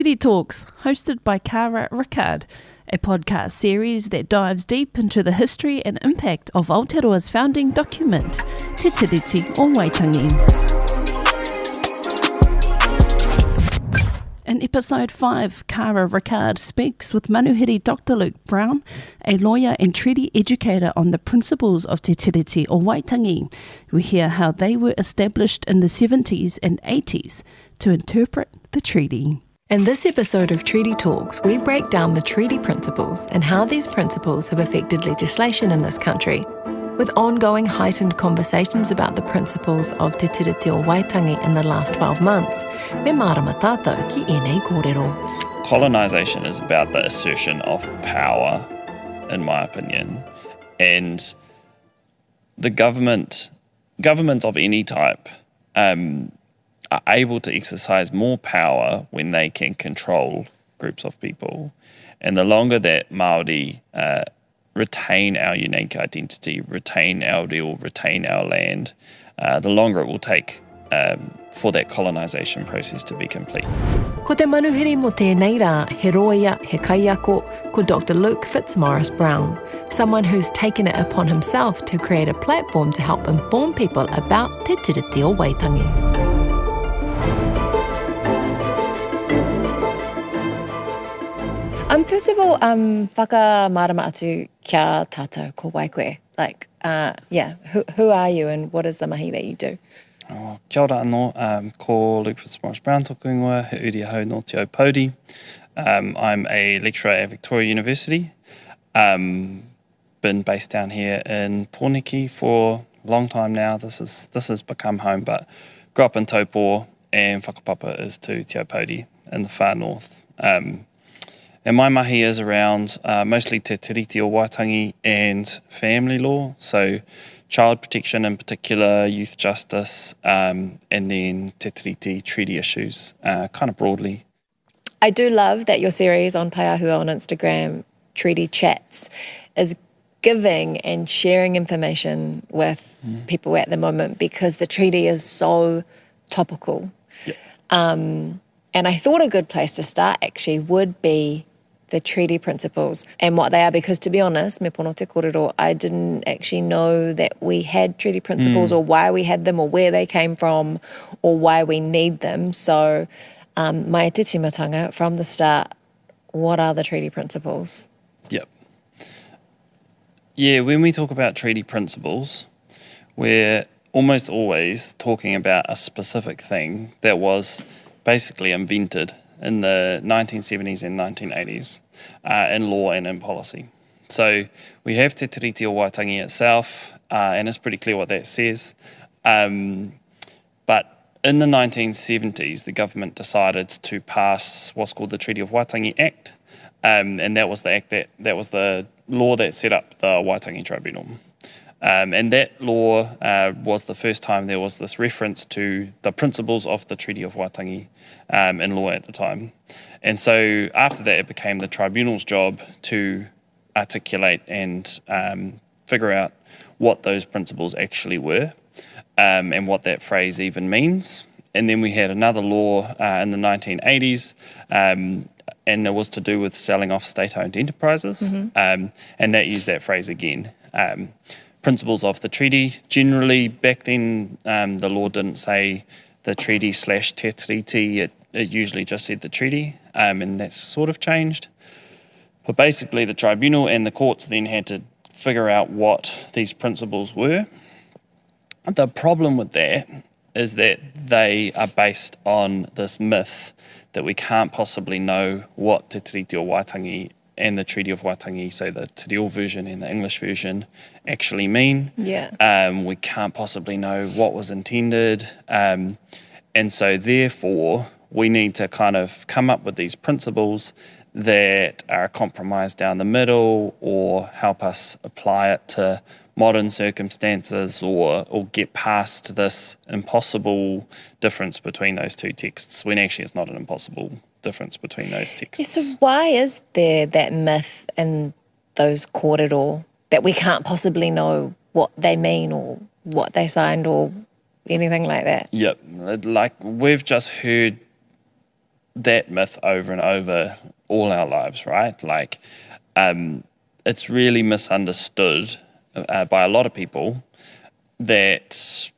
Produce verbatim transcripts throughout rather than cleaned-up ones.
Treaty Talks, hosted by Cara Rickard, a podcast series that dives deep into the history and impact of Aotearoa's founding document, Te Tiriti o Waitangi. In episode five, Cara Rickard speaks with Manuhiri Doctor Luke Brown, a lawyer and treaty educator, on the principles of Te Tiriti o Waitangi. We hear how they were established in the seventies and eighties to interpret the treaty. In this episode of Treaty Talks, we break down the treaty principles and how these principles have affected legislation in this country. With ongoing heightened conversations about the principles of Te Tiriti o Waitangi in the last twelve months, me marama tātou ki ēnei kōrero. Colonisation is about the assertion of power, in my opinion, and the government, governments of any type, um, are able to exercise more power when they can control groups of people. And the longer that Māori uh, retain our unique identity, retain our reo, retain our land, uh, the longer it will take um, for that colonisation process to be complete. Ko te manuhiri mo tēnei rā, he roia, he kaiako, ko Doctor Luke Fitzmaurice Brown, someone who's taken it upon himself to create a platform to help inform people about Te Tiriti o Waitangi. Um, first of all, um, whakamārama atu kia tātou ko waikoe. Like, uh, yeah, who, who are you and what is the mahi that you do? Oh, kia ora anō, um, ko Luke Fitzmaurice Brown tōku ingoa, he uri hau no te Aupōuri. Um, I'm a lecturer at Victoria University. Um, been based down here in Pōneke for a long time now. This is this has become home, but grew up in Taupō and whakapapa is to Te Aupōuri in the far north. Um, And my mahi is around uh, mostly Te Tiriti o Waitangi and family law, so child protection in particular, youth justice, um, and then Te Tiriti treaty issues, uh, kind of broadly. I do love that your series on Paiahua on Instagram, Treaty Chats, is giving and sharing information with mm. people at the moment because the treaty is so topical. Yep. Um, and I thought a good place to start actually would be the treaty principles and what they are, because to be honest, me pono te kōrero, I didn't actually know that we had treaty principles mm. or why we had them or where they came from or why we need them. So um, mai te timatanga, from the start, what are the treaty principles? Yep. Yeah, when we talk about treaty principles, we're almost always talking about a specific thing that was basically invented in the nineteen seventies and nineteen eighties uh, in law and in policy. So we have Te Tiriti o Waitangi itself, uh, and it's pretty clear what that says. Um, but in the nineteen seventies, the government decided to pass what's called the Treaty of Waitangi Act, um, and that was the act that, that was the law that set up the Waitangi Tribunal. Um, and that law uh, was the first time there was this reference to the principles of the Treaty of Waitangi um, in law at the time. And so after that, it became the tribunal's job to articulate and um, figure out what those principles actually were um, and what that phrase even means. And then we had another law uh, in the nineteen eighties, um, and it was to do with selling off state-owned enterprises, mm-hmm. um, and that used that phrase again. Um, Principles of the treaty. Generally, back then, um, the law didn't say the treaty slash te tiriti. It, it usually just said the treaty, um, and that's sort of changed. But basically, the tribunal and the courts then had to figure out what these principles were. The problem with that is that they are based on this myth that we can't possibly know what Te Tiriti o Waitangi and the Treaty of Waitangi, so the Te Reo version and the English version, actually mean. Yeah. Um, we can't possibly know what was intended. Um, and so therefore, we need to kind of come up with these principles that are a compromise down the middle or help us apply it to modern circumstances or or get past this impossible difference between those two texts, when actually it's not an impossible difference between those texts. Yeah, so why is there that myth in those kōrero that we can't possibly know what they mean or what they signed or anything like that? Yep. Like, we've just heard that myth over and over all our lives, right? Like, um, it's really misunderstood uh, by a lot of people that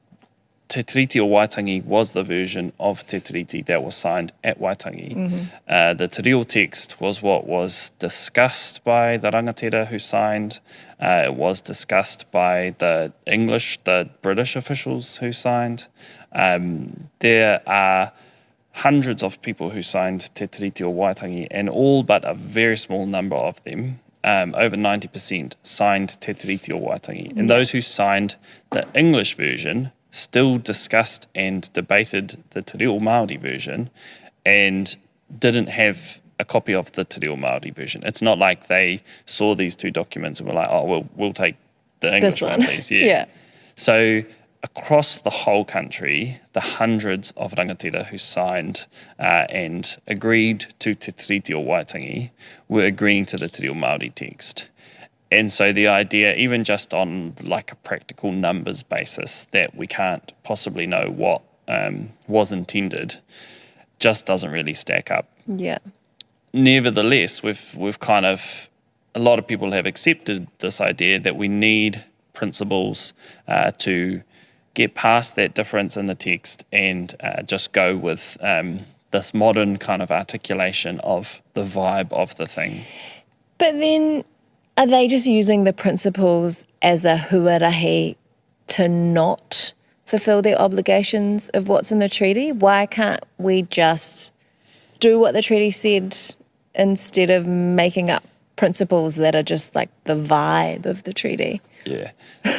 Te Tiriti o Waitangi was the version of Te Tiriti that was signed at Waitangi. Mm-hmm. Uh, the Te Reo text was what was discussed by the rangatira who signed. Uh, it was discussed by the English, the British officials who signed. Um, there are hundreds of people who signed Te Tiriti o Waitangi, and all but a very small number of them, um, over ninety percent, signed Te Tiriti o Waitangi. And Yeah. those who signed the English version still discussed and debated the Te Reo Māori version and didn't have a copy of the Te Reo Māori version. It's not like they saw these two documents and were like, oh, we'll, we'll take the English This one, one. please. Yeah. Yeah. So across the whole country, the hundreds of rangatira who signed uh, and agreed to Te Tiriti o Waitangi were agreeing to the Te Reo Māori text. And so the idea, even just on like a practical numbers basis, that we can't possibly know what um, was intended, just doesn't really stack up. Yeah. Nevertheless, we've we've kind of, a lot of people have accepted this idea that we need principles uh, to get past that difference in the text and uh, just go with um, this modern kind of articulation of the vibe of the thing. But then, are they just using the principles as a huarahi to not fulfill their obligations of what's in the treaty? Why can't we just do what the treaty said instead of making up principles that are just like the vibe of the treaty? Yeah,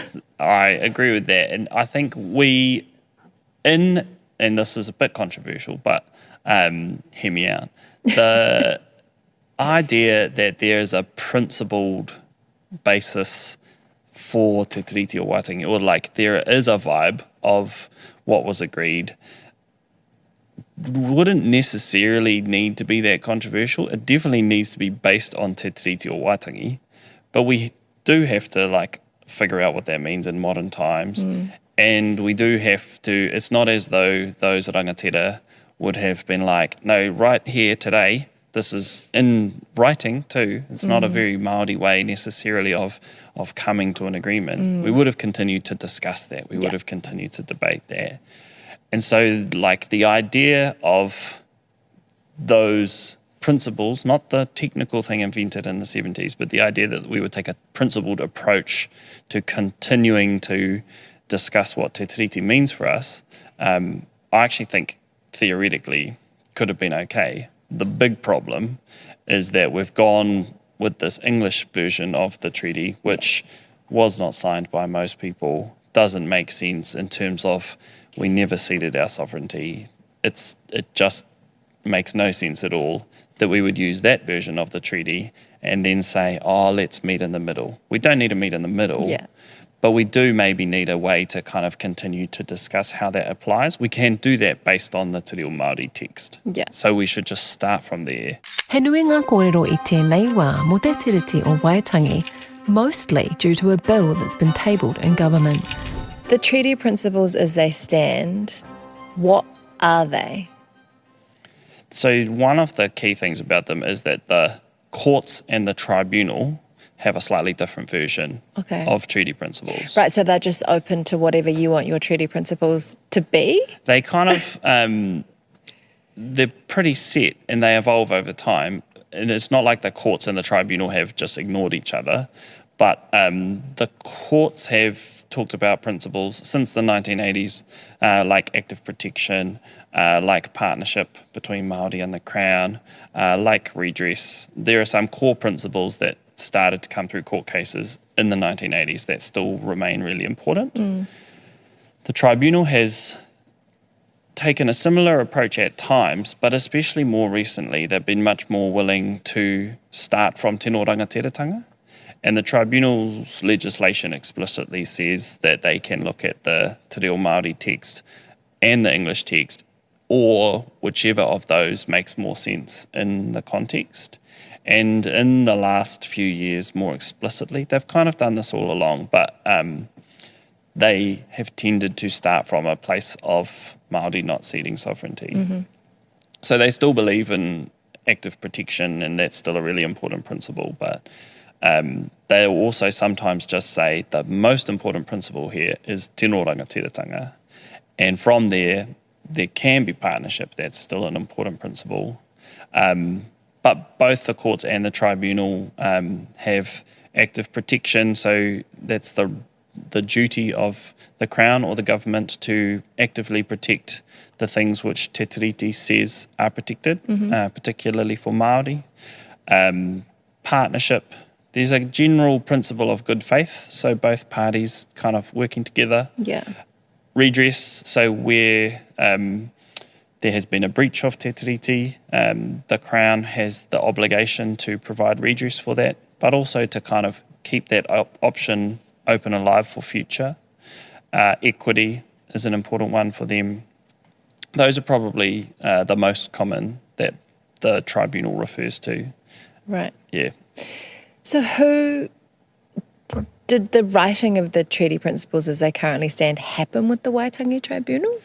I agree with that. And I think we, in, and this is a bit controversial, but um, hear me out, the idea that there is a principled basis for Te Tiriti o Waitangi, or like there is a vibe of what was agreed, wouldn't necessarily need to be that controversial. It definitely needs to be based on Te Tiriti o Waitangi, but we do have to like figure out what that means in modern times. Mm. And we do have to, it's not as though those rangatira would have been like, no, right here today, this is in writing too. It's mm. not a very Māori way necessarily of of coming to an agreement. Mm. We would have continued to discuss that. We yeah. would have continued to debate that. And so like the idea of those principles, not the technical thing invented in the seventies, but the idea that we would take a principled approach to continuing to discuss what Te Tiriti means for us, um, I actually think theoretically could have been okay. The big problem is that we've gone with this English version of the treaty, which was not signed by most people, doesn't make sense in terms of we never ceded our sovereignty. It's it just makes no sense at all that we would use that version of the treaty and then say, oh, let's meet in the middle. We don't need to meet in the middle. Yeah. But we do maybe need a way to kind of continue to discuss how that applies. We can do that based on the Te Reo Māori text. Yeah. So we should just start from there. He nui ngā kōrero I tēnei wā mo te tiriti o Waitangi, mostly due to a bill that's been tabled in government. The treaty principles as they stand, what are they? So one of the key things about them is that the courts and the tribunal have a slightly different version okay. of treaty principles. Right, so they're just open to whatever you want your treaty principles to be? They kind of, um, they're pretty set and they evolve over time. And it's not like the courts and the tribunal have just ignored each other, but um, the courts have talked about principles since the nineteen eighties, uh, like active protection, uh, like partnership between Māori and the Crown, uh, like redress. There are some core principles that started to come through court cases in the nineteen eighties that still remain really important. Mm. The tribunal has taken a similar approach at times, but especially more recently, they've been much more willing to start from tino rangatiratanga. And the tribunal's legislation explicitly says that they can look at the Te Reo Māori text and the English text, or whichever of those makes more sense in the context. And in the last few years, more explicitly, they've kind of done this all along, but um, they have tended to start from a place of Māori not ceding sovereignty. Mm-hmm. So they still believe in active protection, and that's still a really important principle, but um, they'll also sometimes just say the most important principle here is tino rangatiratanga. And from there, there can be partnership. That's still an important principle. Um, but both the courts and the tribunal um, have active protection, so that's the the duty of the Crown or the government to actively protect the things which Te Tiriti says are protected, mm-hmm. uh, particularly for Māori. Um, partnership, there's a general principle of good faith, so both parties kind of working together. Yeah. Redress, so where um, there has been a breach of Te Tiriti, um, the Crown has the obligation to provide redress for that, but also to kind of keep that op- option open and alive for future. Uh, equity is an important one for them. Those are probably uh, the most common that the tribunal refers to. Right. Yeah. So who did the writing of the treaty principles as they currently stand happen with the Waitangi Tribunal?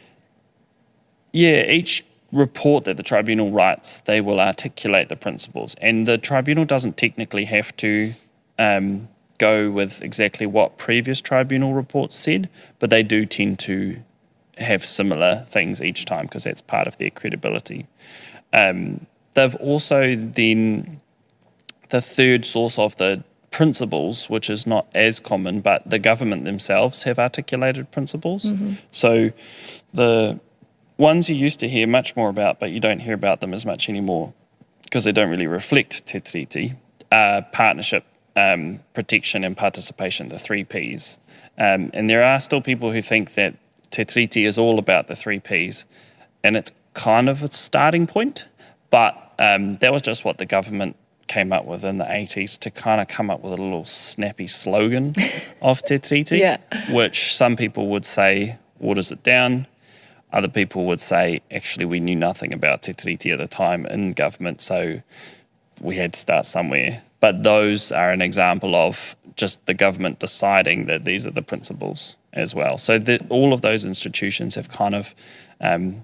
Yeah, each report that the tribunal writes, they will articulate the principles. And the tribunal doesn't technically have to um, go with exactly what previous tribunal reports said, but they do tend to have similar things each time because that's part of their credibility. Um, they've also then, the third source of the principles, which is not as common, but the government themselves have articulated principles. Mm-hmm. So the ones you used to hear much more about, but you don't hear about them as much anymore because they don't really reflect Te Tiriti, uh, partnership, um, protection and participation, the three Ps. Um, and there are still people who think that Te Tiriti is all about the three Ps, and it's kind of a starting point, but um, that was just what the government came up with in the eighties to kind of come up with a little snappy slogan of Te Tiriti, yeah. which some people would say waters it down. Other people would say, actually, we knew nothing about Te Tiriti at the time in government, so we had to start somewhere. But those are an example of just the government deciding that these are the principles as well. So that all of those institutions have kind of, um,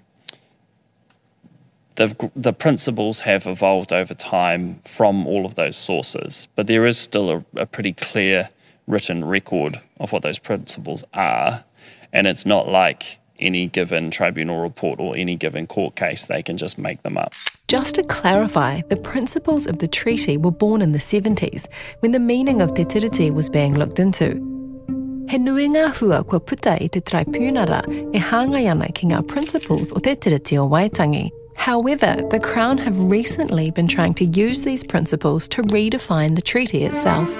the the principles have evolved over time from all of those sources. But there is still a, a pretty clear written record of what those principles are, and it's not like any given tribunal report or any given court case, they can just make them up. Just to clarify, the principles of the treaty were born in the seventies, when the meaning of Te Tiriti was being looked into. He nui ngā hua kua puta i te tribunara e hāngai ana ki ngā principles o Te Tiriti o Waitangi. However, the Crown have recently been trying to use these principles to redefine the treaty itself.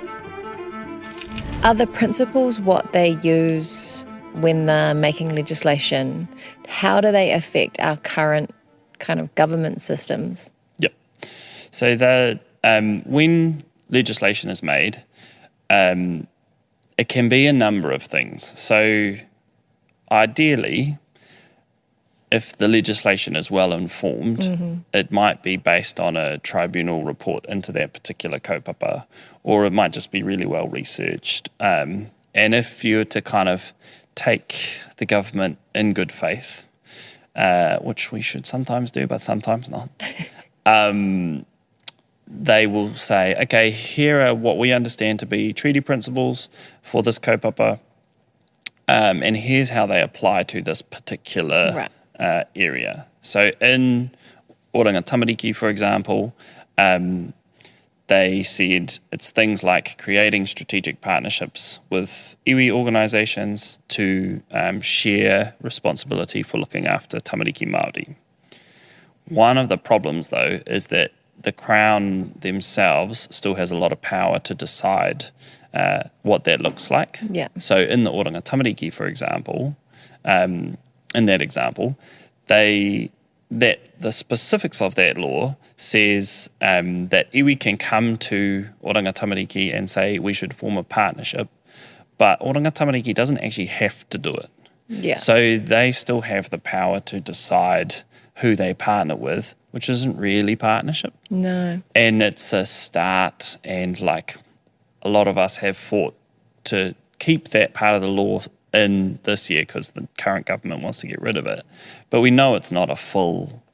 Are the principles what they use when they're making legislation? How do they affect our current kind of government systems? Yep. So the um, when legislation is made, um, it can be a number of things. So ideally, if the legislation is well informed, mm-hmm. it might be based on a tribunal report into that particular kaupapa, or it might just be really well researched. Um, and if you were to kind of take the government in good faith, uh, which we should sometimes do, but sometimes not, um, they will say, okay, here are what we understand to be treaty principles for this kaupapa, um, and here's how they apply to this particular right. uh, area. So in Oranga Tamariki, for example, um, they said it's things like creating strategic partnerships with iwi organisations to um, share responsibility for looking after tamariki Māori. One of the problems, though, is that the Crown themselves still has a lot of power to decide uh, what that looks like. Yeah. So in the Oranga Tamariki, for example, um, in that example, they that the specifics of that law says um, that iwi can come to Oranga Tamariki and say we should form a partnership, but Oranga Tamariki doesn't actually have to do it. Yeah. So they still have the power to decide who they partner with, which isn't really partnership. No. And it's a start, and like a lot of us have fought to keep that part of the law in this year because the current government wants to get rid of it. But we know it's not a full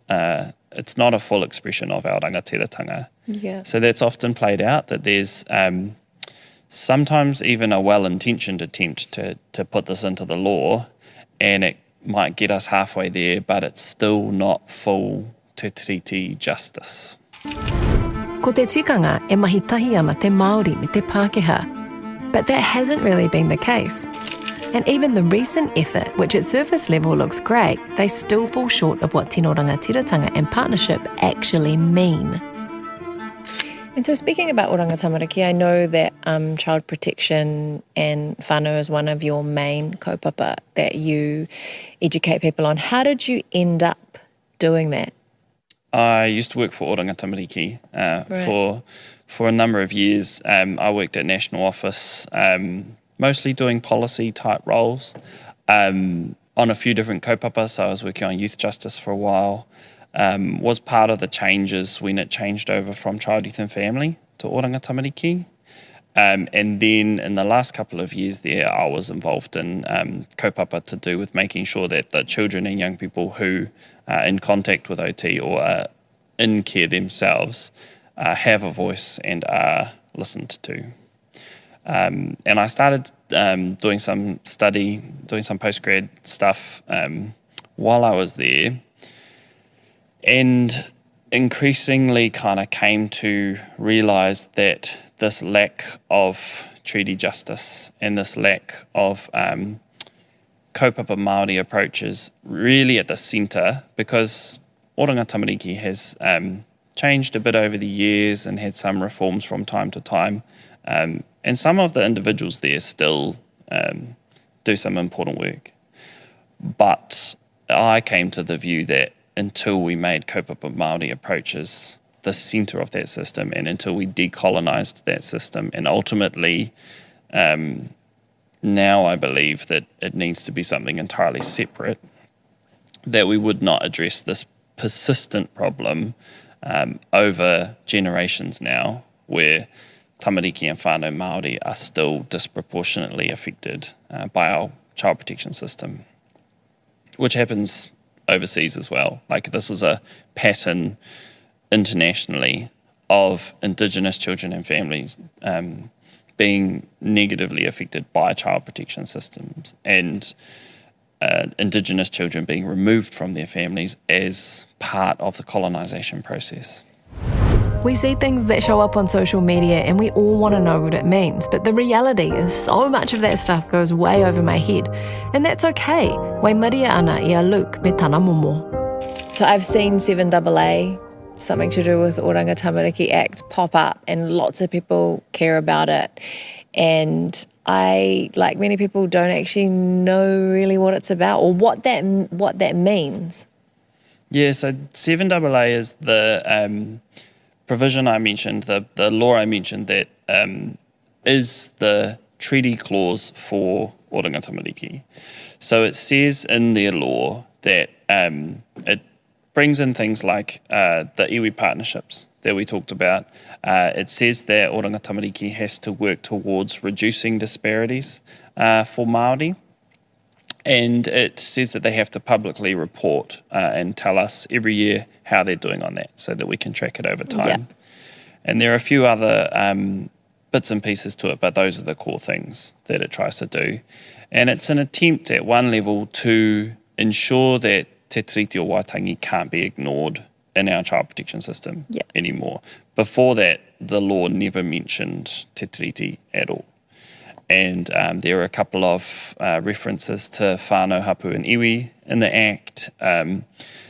uh, it's not a full expression of our rangatiratanga. Yeah. So that's often played out, that there's um, sometimes even a well-intentioned attempt to, to put this into the law, and it might get us halfway there, but it's still not full te tiriti justice. Ko te tikanga e mahi tahi ana te Māori me te Pākehā, but that hasn't really been the case. And even the recent effort, which at surface level looks great, they still fall short of what tino rangatiratanga and partnership actually mean. And so speaking about Oranga Tamariki, I know that um, child protection and whānau is one of your main kaupapa that you educate people on. How did you end up doing that? I used to work for Oranga Tamariki uh, Right. for for a number of years. Um, I worked at National Office, um, mostly doing policy type roles um, on a few different kaupapas. So I was working on youth justice for a while. Um, was part of the changes when it changed over from Child, Youth and Family to Oranga Tamariki. Um, and then in the last couple of years there, I was involved in um, kaupapa to do with making sure that the children and young people who are in contact with O T or are in care themselves uh, have a voice and are listened to. Um, and I started um, doing some study, doing some postgrad stuff um, while I was there, and increasingly kind of came to realise that this lack of treaty justice and this lack of um, kaupapa Māori approaches really at the centre, because Oranga Tamariki has um, changed a bit over the years and had some reforms from time to time. Um, and some of the individuals there still um, do some important work. But I came to the view that until we made kaupapa Māori approaches the centre of that system, and until we decolonised that system, and ultimately um, now I believe that it needs to be something entirely separate, that we would not address this persistent problem um, over generations now, where tamariki and whānau Māori are still disproportionately affected uh, by our child protection system, which happens overseas as well. Like, this is a pattern internationally of Indigenous children and families um, being negatively affected by child protection systems, and uh, Indigenous children being removed from their families as part of the colonisation process. We see things that show up on social media and we all want to know what it means, but the reality is so much of that stuff goes way over my head. And that's okay. Wai maria ana ia Luke me tana momo. So I've seen seven A A, something to do with Oranga Tamariki Act, pop up, and lots of people care about it. And I, like many people, don't actually know really what it's about or what that what that means. Yeah, so seven A A is the um, provision I mentioned, the, the law I mentioned that um, is the treaty clause for Oranga Tamariki. So it says in their law that um, it brings in things like uh, the iwi partnerships that we talked about. Uh, it says that Oranga Tamariki has to work towards reducing disparities uh, for Māori. And it says that they have to publicly report uh, and tell us every year how they're doing on that, so that we can track it over time. Yeah. And there are a few other um, bits and pieces to it, but those are the core things that it tries to do. And it's an attempt at one level to ensure that te tiriti o Waitangi can't be ignored in our child protection system Yeah. anymore. Before that, the law never mentioned te tiriti at all. And um, there are a couple of uh, references to whānau hapu and iwi in the Act, um,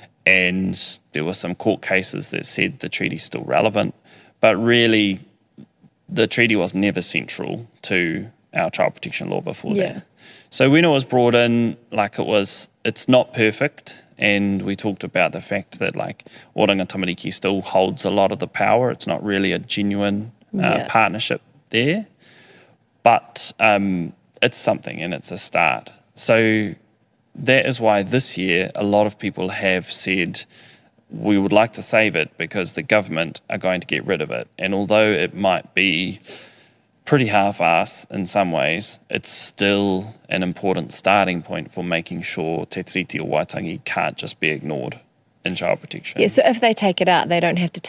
and there were some court cases that said the treaty's still relevant, but really the treaty was never central to our child protection law before Yeah. that. So when it was brought in, like it was, it's not perfect, and we talked about the fact that like Oranga Tamariki still holds a lot of the power. It's not really a genuine uh, Yeah. partnership there. But um, it's something, and it's a start. So that is why this year a lot of people have said we would like to save it because the government are going to get rid of it. And although it might be pretty half-ass in some ways, it's still an important starting point for making sure te tiriti o Waitangi can't just be ignored in child protection. Yeah, so if they take it out, they don't have to